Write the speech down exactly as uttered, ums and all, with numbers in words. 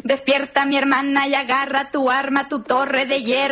Despierta mi hermana y agarra tu arma, tu torre de hierro.